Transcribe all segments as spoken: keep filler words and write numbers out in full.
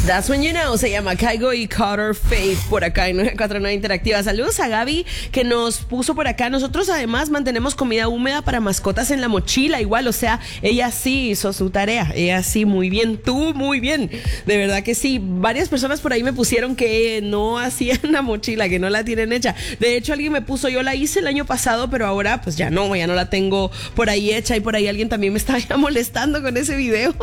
That's When You Know se llama Kygo y Carter Faith por acá en nueve cuatro nueve Interactiva. Saludos a Gaby que nos puso por acá. Nosotros además mantenemos comida húmeda para mascotas en la mochila igual, o sea, ella sí hizo su tarea, ella sí, muy bien, tú muy bien, de verdad que sí. Varias personas por ahí me pusieron que no hacían la mochila, que no la tienen hecha. De hecho alguien me puso, yo la hice el año pasado, pero ahora pues ya no, ya no la tengo por ahí hecha, y por ahí alguien también me estaba ya molestando con ese video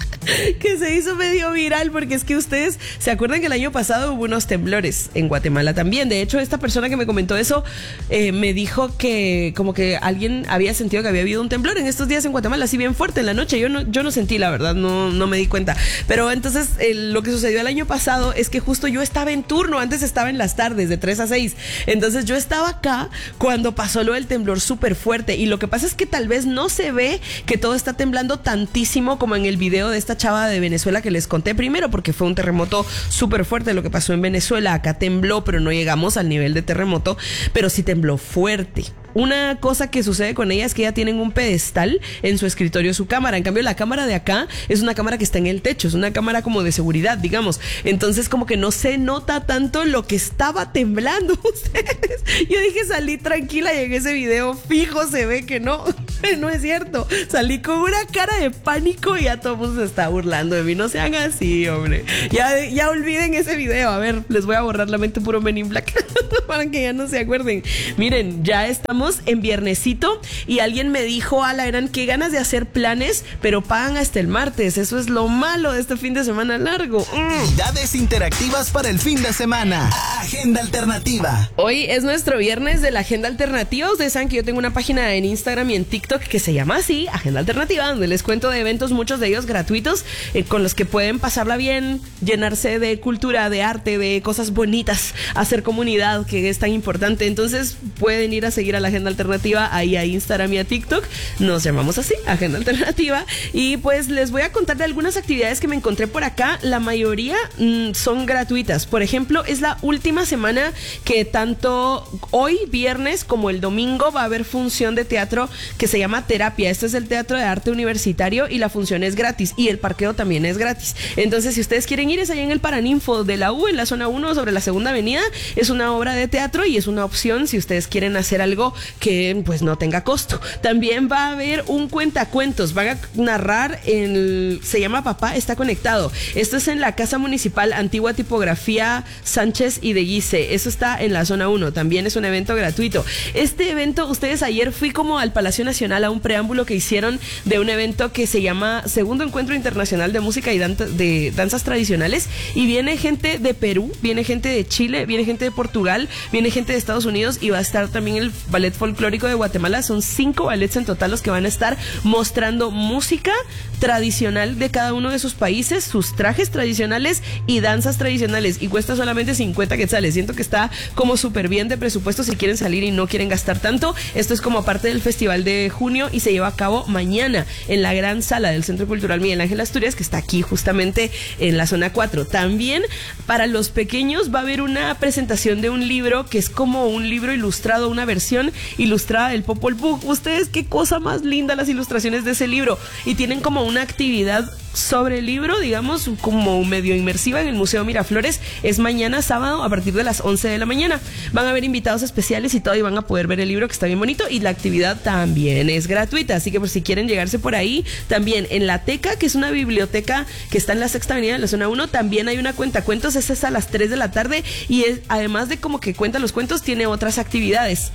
que se hizo medio viral, porque es que ustedes se acuerdan que el año pasado hubo unos temblores en Guatemala también. De hecho, esta persona que me comentó eso eh, me dijo que como que alguien había sentido que había habido un temblor en estos días en Guatemala, así bien fuerte en la noche. Yo no, yo no sentí, la verdad, no, no me di cuenta. Pero entonces eh, lo que sucedió el año pasado es que justo yo estaba en turno, antes estaba en las tardes de tres a seis. Entonces yo estaba acá cuando pasó lo del temblor súper fuerte, y lo que pasa es que tal vez no se ve que todo está temblando tantísimo como en el video de esta chava de Venezuela que les conté primero, porque fue un terremoto súper fuerte lo que pasó en Venezuela. Acá tembló, pero no llegamos al nivel de terremoto, pero sí tembló fuerte. Una cosa que sucede con ella es que ella tienen un pedestal en su escritorio, su cámara. En cambio, la cámara de acá es una cámara que está en el techo, es una cámara como de seguridad, digamos. Entonces, como que no se nota tanto lo que estaba temblando ustedes. Yo dije, salí tranquila, y en ese video fijo se ve que no, no es cierto. Salí con una cara de pánico y ya todo el mundo se está burlando de mí. No sean así, hombre. Ya, ya olviden ese video. A ver, les voy a borrar la mente puro Men in Black para que ya no se acuerden. Miren, ya estamos en viernesito, y alguien me dijo, ala, eran qué ganas de hacer planes, pero pagan hasta el martes. Eso es lo malo de este fin de semana largo. Mm. Actividades interactivas para el fin de semana. Agenda Alternativa. Hoy es nuestro viernes de la Agenda Alternativa. Ustedes saben que yo tengo una página en Instagram y en TikTok que se llama así, Agenda Alternativa, donde les cuento de eventos, muchos de ellos gratuitos, eh, con los que pueden pasarla bien, llenarse de cultura, de arte, de cosas bonitas, hacer comunidad, que es tan importante. Entonces pueden ir a seguir a la Agenda Alternativa ahí a Instagram y a TikTok. Nos llamamos así, Agenda Alternativa. Y pues les voy a contar de algunas actividades que me encontré por acá. La mayoría mmm, son gratuitas. Por ejemplo, es la última semana que tanto hoy viernes como el domingo va a haber función de teatro que se llama Terapia. Este es el Teatro de Arte Universitario y la función es gratis, y el parqueo también es gratis. Entonces, si ustedes quieren ir, es allá en el Paraninfo de la U, en la zona uno, sobre la Segunda Avenida. Es una obra de teatro y es una opción si ustedes quieren hacer algo que pues no tenga costo. También va a haber un cuentacuentos, van a narrar el, se llama Papá está conectado. Esto es en la Casa Municipal Antigua Tipografía Sánchez y de Guise. Eso está en la zona uno, también es un evento gratuito. Este evento, ustedes, ayer fui como al Palacio Nacional a un preámbulo que hicieron de un evento que se llama Segundo Encuentro Internacional de Música y Dan- de Danzas Tradicionales, y viene gente de Perú, viene gente de Chile, viene gente de Portugal, viene gente de Estados Unidos, y va a estar también el Ballet Folclórico de Guatemala. Son cinco ballets en total los que van a estar mostrando música tradicional de cada uno de sus países, sus trajes tradicionales y danzas tradicionales, y cuesta solamente cincuenta quetzales. Siento que está como súper bien de presupuesto si quieren salir y no quieren gastar tanto. Esto es como parte del Festival de Junio y se lleva a cabo mañana en la gran sala del Centro Cultural Miguel Ángel Asturias, que está aquí justamente en la zona cuatro. También para los pequeños va a haber una presentación de un libro que es como un libro ilustrado, una versión ilustrada del Popol Vuh. Ustedes, qué cosa más linda las ilustraciones de ese libro, y tienen como una actividad sobre el libro, digamos, como medio inmersiva en el Museo Miraflores. Es mañana sábado a partir de las once de la mañana. Van a haber invitados especiales y todo, y van a poder ver el libro, que está bien bonito, y la actividad también es gratuita, así que por si quieren llegarse por ahí. También en La Teca, que es una biblioteca que está en la Sexta Avenida de la zona uno, también hay una cuentacuentos. Esa es a las tres de la tarde, y es, además de como que cuenta los cuentos, tiene otras actividades.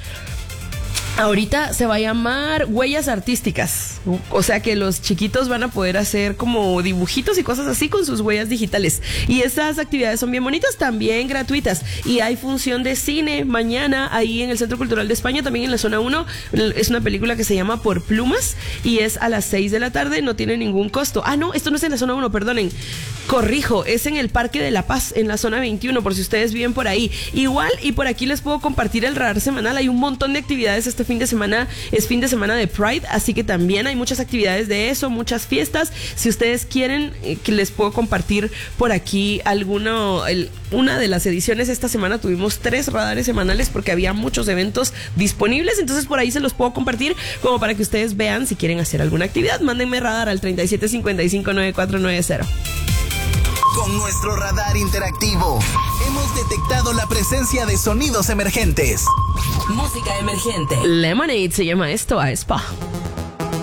Ahorita se va a llamar Huellas Artísticas, o sea que los chiquitos van a poder hacer como dibujitos y cosas así con sus huellas digitales, y estas actividades son bien bonitas, también gratuitas. Y hay función de cine mañana ahí en el Centro Cultural de España, también en la zona uno. Es una película que se llama Por Plumas y es a las seis de la tarde, no tiene ningún costo. Ah, no, esto no es en la zona uno, perdonen, corrijo, es en el Parque de la Paz, en la zona veintiuno, por si ustedes viven por ahí. Igual, y por aquí les puedo compartir el radar semanal. Hay un montón de actividades este fin de semana, es fin de semana de Pride, así que también hay muchas actividades de eso, muchas fiestas. Si ustedes quieren, eh, que les puedo compartir por aquí alguno, el, una de las ediciones. Esta semana tuvimos tres radares semanales porque había muchos eventos disponibles, entonces por ahí se los puedo compartir como para que ustedes vean. Si quieren hacer alguna actividad, mándenme radar al treinta y siete cincuenta y cinco noventa y cuatro noventa. Con nuestro radar interactivo hemos detectado la presencia de sonidos emergentes. Música emergente. Lemonade se llama esto a Spa.